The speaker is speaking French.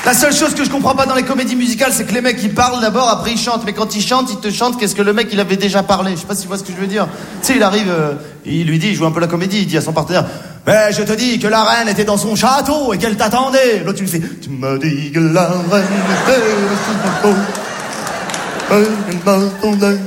La seule chose que je comprends pas dans les comédies musicales, c'est que les mecs ils parlent d'abord, après ils chantent. Mais quand ils chantent, ils te chantent qu'est-ce que le mec il avait déjà parlé. Je sais pas si tu vois ce que je veux dire. Tu sais, il arrive, il lui dit, il joue un peu la comédie, il dit à son partenaire, mais je te dis que la reine était dans son château et qu'elle t'attendait. L'autre tu lui fais, tu m'as dit que la reine était dans son château.